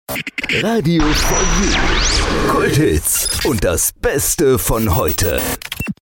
Radio for You. Kulthits und das Beste von heute.